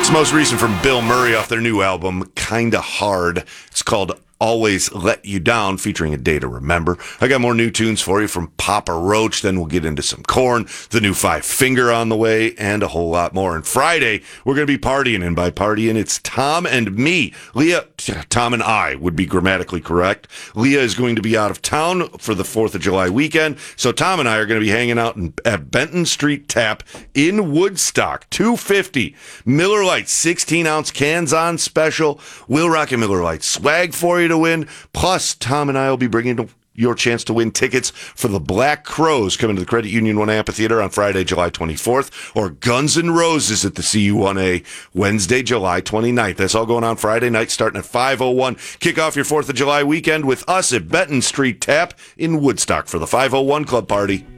It's most recent from Bill Murray off their new album, Kinda Hard. It's called Always Let You Down, featuring A Day to Remember. I got more new tunes for you from Papa Roach, then we'll get into some Korn, the new Five Finger on the way, and a whole lot more. And Friday, we're going to be partying, and by partying, it's Tom and me. Tom and I would be grammatically correct. Leah is going to be out of town for the 4th of July weekend, so Tom and I are going to be hanging out at Benton Street Tap in Woodstock, $2.50. Miller Lite 16-ounce cans on special. We'll rock a Miller Lite swag for you to win. Plus, Tom and I will be bringing your chance to win tickets for the Black Crowes coming to the Credit Union 1 Amphitheater on Friday, July 24th, or Guns N' Roses at the CU1A Wednesday, July 29th. That's all going on Friday night starting at 5:01. Kick off your 4th of July weekend with us at Benton Street Tap in Woodstock for the 501 Club Party.